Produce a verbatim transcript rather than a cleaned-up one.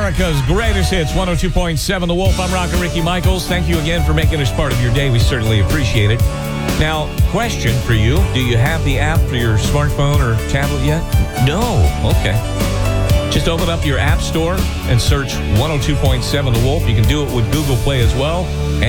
America's greatest hits, one oh two point seven The Wolf. I'm Rocker Ricky Michaels. Thank you again for making us part of your day. We certainly appreciate it. Now, question for you. Do you have the app for your smartphone or tablet yet? No. Okay. Just open up your app store and search one oh two point seven The Wolf. You can do it with Google Play as well.